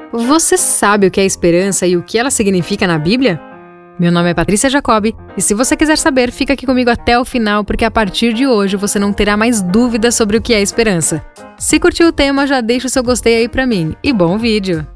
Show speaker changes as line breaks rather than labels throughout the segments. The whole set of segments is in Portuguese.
Você sabe o que é esperança e o que ela significa na Bíblia? Meu nome é Patrícia Jacobi e se você quiser saber, fica aqui comigo até o final, porque a partir de hoje você não terá mais dúvidas sobre o que é esperança. Se curtiu o tema, já deixa o seu gostei aí pra mim. E bom vídeo!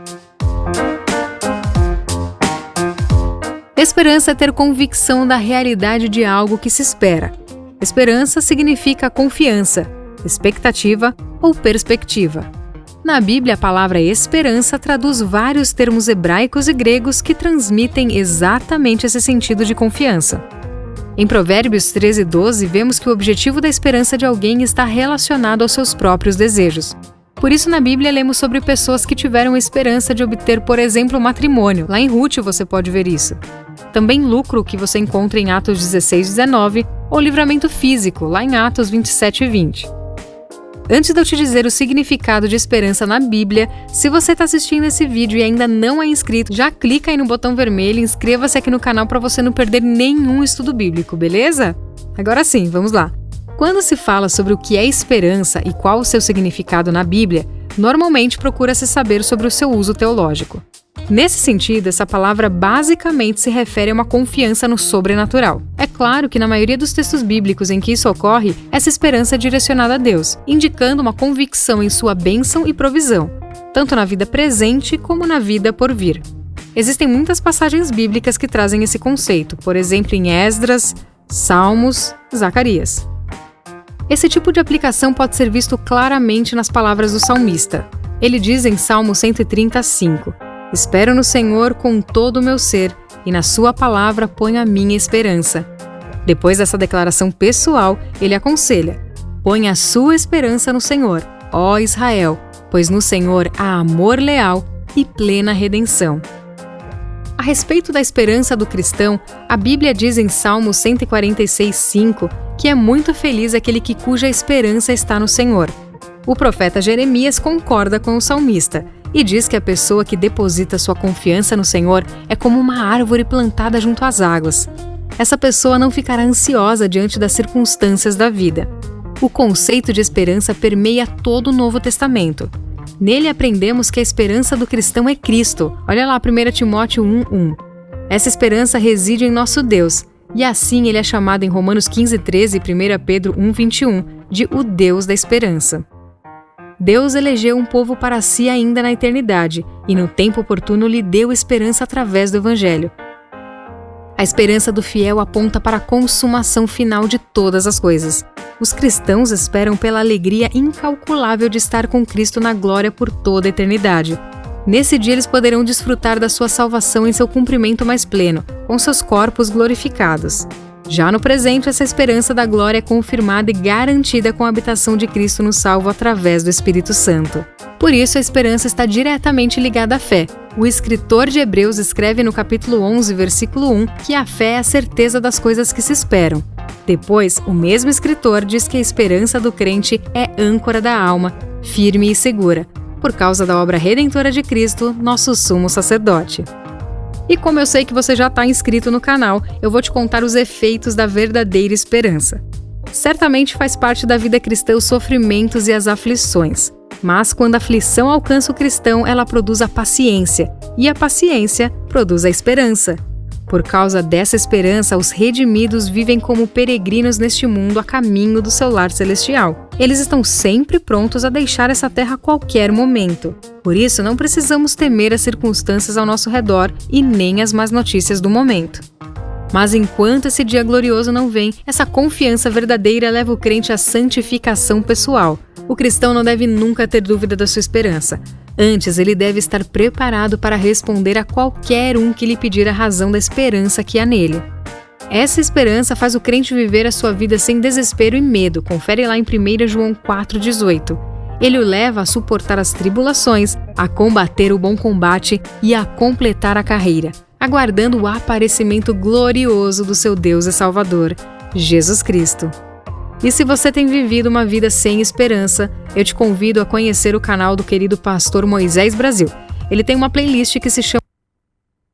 Esperança é ter convicção da realidade de algo que se espera. Esperança significa confiança, expectativa ou perspectiva. Na Bíblia, a palavra esperança traduz vários termos hebraicos e gregos que transmitem exatamente esse sentido de confiança. Em Provérbios 13:12, vemos que o objetivo da esperança de alguém está relacionado aos seus próprios desejos. Por isso, na Bíblia, lemos sobre pessoas que tiveram esperança de obter, por exemplo, matrimônio. Lá em Ruth você pode ver isso. Também lucro, que você encontra em Atos 16:19, ou livramento físico, lá em Atos 27:20. Antes de eu te dizer o significado de esperança na Bíblia, se você está assistindo esse vídeo e ainda não é inscrito, já clica aí no botão vermelho e inscreva-se aqui no canal para você não perder nenhum estudo bíblico, beleza? Agora sim, vamos lá! Quando se fala sobre o que é esperança e qual o seu significado na Bíblia, normalmente procura-se saber sobre o seu uso teológico. Nesse sentido, essa palavra basicamente se refere a uma confiança no sobrenatural. É claro que na maioria dos textos bíblicos em que isso ocorre, essa esperança é direcionada a Deus, indicando uma convicção em sua bênção e provisão, tanto na vida presente como na vida por vir. Existem muitas passagens bíblicas que trazem esse conceito, por exemplo em Esdras, Salmos, Zacarias. Esse tipo de aplicação pode ser visto claramente nas palavras do salmista. Ele diz em Salmo 135: "Espero no Senhor com todo o meu ser, e na sua palavra ponho a minha esperança." Depois dessa declaração pessoal, ele aconselha: "Ponha a sua esperança no Senhor, ó Israel, pois no Senhor há amor leal e plena redenção." A respeito da esperança do cristão, a Bíblia diz em Salmo 146:5 que é muito feliz aquele cuja esperança está no Senhor. O profeta Jeremias concorda com o salmista e diz que a pessoa que deposita sua confiança no Senhor é como uma árvore plantada junto às águas. Essa pessoa não ficará ansiosa diante das circunstâncias da vida. O conceito de esperança permeia todo o Novo Testamento. Nele aprendemos que a esperança do cristão é Cristo. Olha lá 1 Timóteo 1:1. Essa esperança reside em nosso Deus, e assim ele é chamado em Romanos 15:13 e 1 Pedro 1:21 de o Deus da esperança. Deus elegeu um povo para si ainda na eternidade, e no tempo oportuno lhe deu esperança através do Evangelho. A esperança do fiel aponta para a consumação final de todas as coisas. Os cristãos esperam pela alegria incalculável de estar com Cristo na glória por toda a eternidade. Nesse dia eles poderão desfrutar da sua salvação em seu cumprimento mais pleno, com seus corpos glorificados. Já no presente, essa esperança da glória é confirmada e garantida com a habitação de Cristo no salvo através do Espírito Santo. Por isso, a esperança está diretamente ligada à fé. O escritor de Hebreus escreve no capítulo 11, versículo 1, que a fé é a certeza das coisas que se esperam. Depois, o mesmo escritor diz que a esperança do crente é âncora da alma, firme e segura, por causa da obra redentora de Cristo, nosso sumo sacerdote. E como eu sei que você já está inscrito no canal, eu vou te contar os efeitos da verdadeira esperança. Certamente faz parte da vida cristã os sofrimentos e as aflições. Mas quando a aflição alcança o cristão, ela produz a paciência, e a paciência produz a esperança. Por causa dessa esperança, os redimidos vivem como peregrinos neste mundo a caminho do seu lar celestial. Eles estão sempre prontos a deixar essa terra a qualquer momento. Por isso, não precisamos temer as circunstâncias ao nosso redor e nem as más notícias do momento. Mas enquanto esse dia glorioso não vem, essa confiança verdadeira leva o crente à santificação pessoal. O cristão não deve nunca ter dúvida da sua esperança. Antes, ele deve estar preparado para responder a qualquer um que lhe pedir a razão da esperança que há nele. Essa esperança faz o crente viver a sua vida sem desespero e medo. Confere lá em 1 João 4,18. Ele o leva a suportar as tribulações, a combater o bom combate e a completar a carreira, aguardando o aparecimento glorioso do seu Deus e Salvador, Jesus Cristo. E se você tem vivido uma vida sem esperança, eu te convido a conhecer o canal do querido pastor Moisés Brasil. Ele tem uma playlist que se chama